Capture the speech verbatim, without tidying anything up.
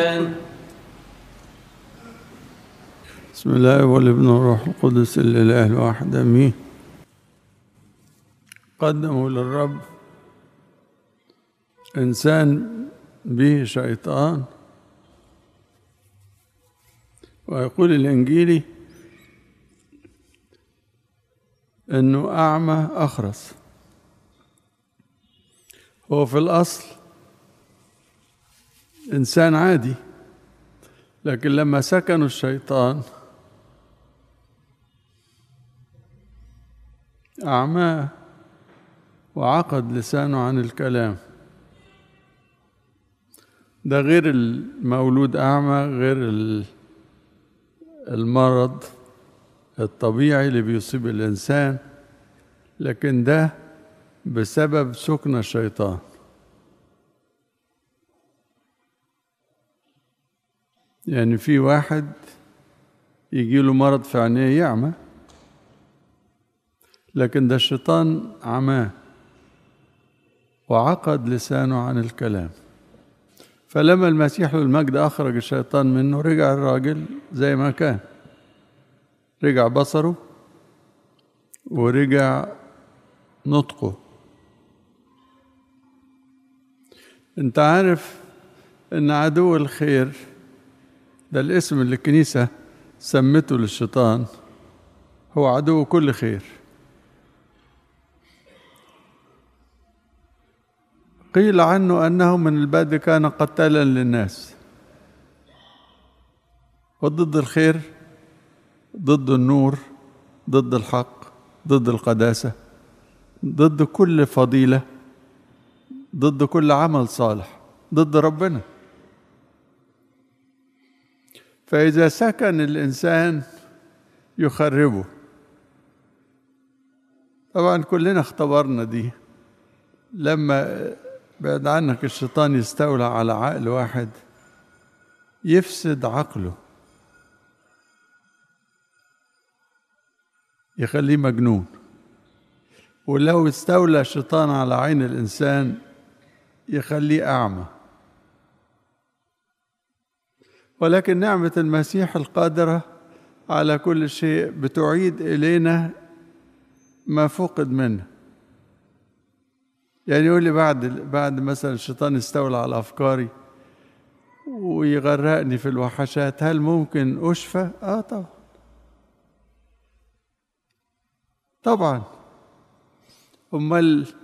بسم الله والابن والروح القدس الإله الواحد آمين. قدموا للرب إنسان به شيطان، ويقول الإنجيلي إنه أعمى أخرس. هو في الأصل إنسان عادي، لكن لما سكنوا الشيطان أعماه وعقد لسانه عن الكلام. ده غير المولود أعمى، غير المرض الطبيعي اللي بيصيب الإنسان، لكن ده بسبب سكن الشيطان. يعني في واحد يجيله مرض في عينيه يعمى، لكن ده الشيطان عماه وعقد لسانه عن الكلام. فلما المسيح له المجد أخرج الشيطان منه، رجع الراجل زي ما كان، رجع بصره ورجع نطقه. انت عارف ان عدو الخير ده الاسم اللي الكنيسة سمته للشيطان، هو عدو كل خير. قيل عنه أنه من البدء كان قتالا للناس، وضد الخير، ضد النور، ضد الحق، ضد القداسة، ضد كل فضيلة، ضد كل عمل صالح، ضد ربنا. فإذا سكن الإنسان يخربه. طبعا كلنا اختبرنا دي، لما بعد عنك الشيطان يستولى على عقل واحد يفسد عقله، يخليه مجنون. ولو استولى الشيطان على عين الإنسان يخليه أعمى. ولكن نعمة المسيح القادرة على كل شيء بتعيد إلينا ما فقد منه. يعني يقول لي بعد بعد مثلا الشيطان استولى على أفكاري ويغرقني في الوحشات، هل ممكن أشفى؟ آه طبعا طبعا. أمال